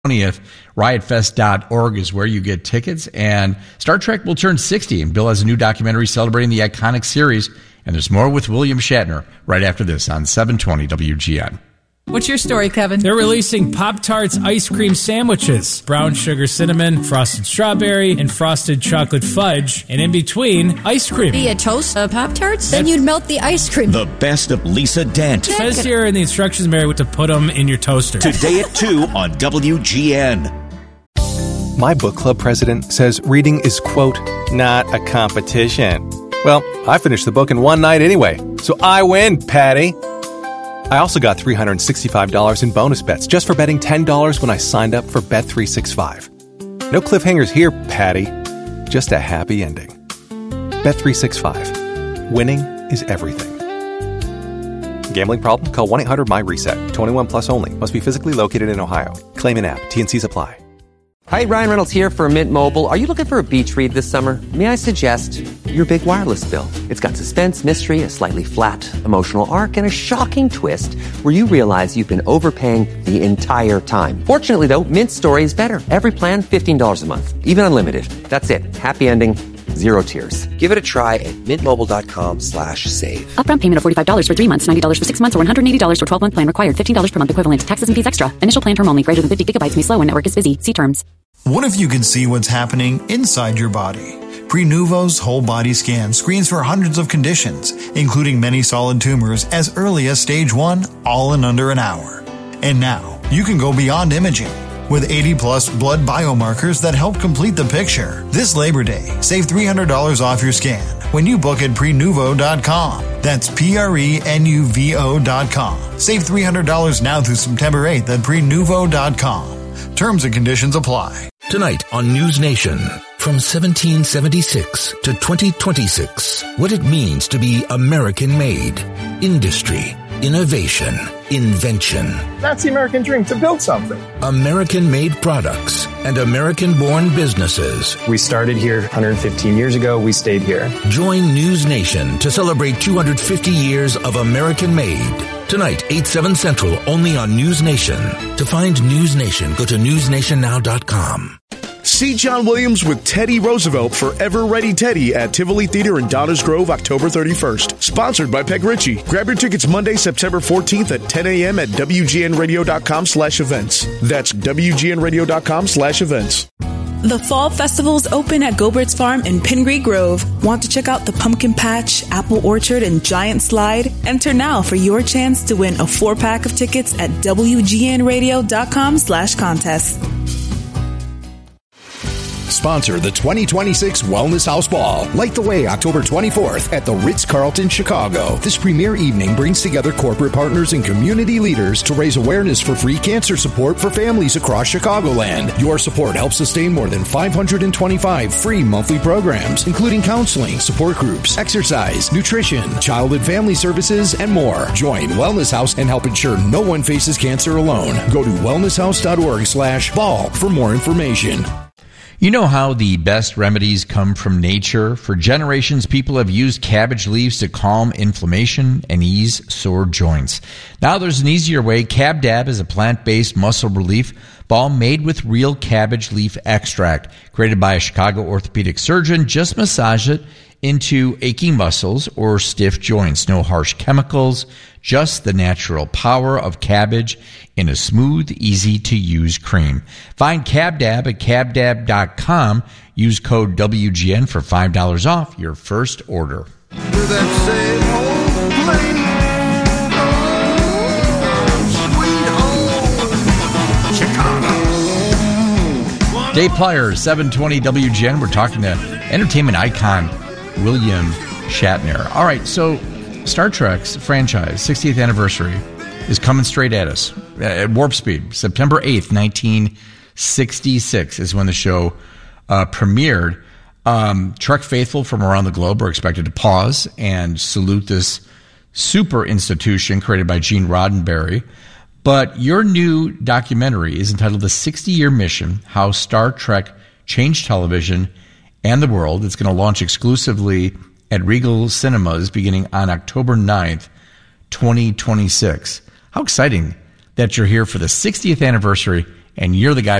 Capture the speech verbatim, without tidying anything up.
twentieth. riot fest dot org is where you get tickets. And Star Trek will turn sixty, and Bill has a new documentary celebrating the iconic series. And there's more with William Shatner right after this on seven twenty W G N. What's your story, Kevin? They're releasing Pop-Tarts ice cream sandwiches. Brown sugar cinnamon, frosted strawberry, and frosted chocolate fudge. And in between, ice cream. Be a toast of Pop-Tarts? Then you'd melt the ice cream. The best of Lisa Dent. It says here in the instructions, Mary, to put them in your toaster. Today at two on W G N. My book club president says reading is, quote, not a competition. Well, I finished the book in one night anyway, so I win, Patty. I also got three hundred sixty-five dollars in bonus bets just for betting ten dollars when I signed up for Bet three sixty-five. No cliffhangers here, Patty. Just a happy ending. Bet three sixty-five. Winning is everything. Gambling problem? Call one eight hundred M Y RESET. twenty-one plus only. Must be physically located in Ohio. Claim in app. T and Cs apply. Hi, Ryan Reynolds here for Mint Mobile. Are you looking for a beach read this summer? May I suggest your big wireless bill? It's got suspense, mystery, a slightly flat, emotional arc, and a shocking twist where you realize you've been overpaying the entire time. Fortunately, though, Mint's story is better. Every plan, fifteen dollars a month. Even unlimited. That's it. Happy ending. Zero tears. Give it a try at mintmobile.com slash save. Upfront payment of forty-five dollars for three months, ninety dollars for six months, or one hundred eighty dollars for twelve-month plan required. fifteen dollars per month equivalent. Taxes and fees extra. Initial plan term only. Greater than fifty gigabytes may slow when network is busy. See terms. What if you could see what's happening inside your body? Prenuvo's whole body scan screens for hundreds of conditions, including many solid tumors as early as stage one, all in under an hour. And now, you can go beyond imaging. With eighty plus blood biomarkers that help complete the picture. This Labor Day, save three hundred dollars off your scan when you book at prenuvo dot com. That's P R E N U V O dot com. Save three hundred dollars now through September eighth at prenuvo dot com. Terms and conditions apply. Tonight on News Nation, from seventeen seventy-six to twenty twenty-six, what it means to be American-made. Industry, innovation, invention. That's the American dream, to build something. American-made products and American-born businesses. We started here one hundred fifteen years ago. We stayed here. Join News Nation to celebrate two hundred fifty years of American-made. Tonight, eight, seven Central, only on News Nation. To find News Nation, go to news nation now dot com. See John Williams with Teddy Roosevelt for Ever Ready Teddy at Tivoli Theater in Downers Grove, October thirty-first. Sponsored by Peg Ritchie. Grab your tickets Monday, September fourteenth at ten a.m. at W G N radio dot com slash events. That's W G N radio dot com slash events. The Fall Festival's open at Gobert's Farm in Pingree Grove. Want to check out the Pumpkin Patch, Apple Orchard, and Giant Slide? Enter now for your chance to win a four-pack of tickets at W G N radio dot com slash contest. Sponsor the twenty twenty-six Wellness House Ball. Light the way October twenty-fourth at the Ritz-Carlton, Chicago. This premier evening brings together corporate partners and community leaders to raise awareness for free cancer support for families across Chicagoland. Your support helps sustain more than five hundred twenty-five free monthly programs, including counseling, support groups, exercise, nutrition, child and family services, and more. Join Wellness House and help ensure no one faces cancer alone. Go to wellness house dot org slash ball for more information. You know how the best remedies come from nature? For generations, people have used cabbage leaves to calm inflammation and ease sore joints. Now there's an easier way. CabDab is a plant-based muscle relief balm made with real cabbage leaf extract. Created by a Chicago orthopedic surgeon, just massage it into aching muscles or stiff joints. No harsh chemicals, just the natural power of cabbage in a smooth, easy-to-use cream. Find CabDab at cabdab dot com. Use code W G N for five dollars off your first order. To that same old place, oh, sweet home, Chicago. Dave Plyer, seven twenty W G N. We're talking to entertainment icon William Shatner. All right, so Star Trek's franchise, sixtieth anniversary, is coming straight at us at warp speed. September eighth, nineteen sixty-six is when the show uh, premiered. Um, Trek faithful from around the globe are expected to pause and salute this super institution created by Gene Roddenberry. But your new documentary is entitled The sixty-Year Mission, How Star Trek Changed Television and the World. It's going to launch exclusively at Regal Cinemas beginning on October ninth, twenty twenty-six. How exciting that you're here for the sixtieth anniversary and you're the guy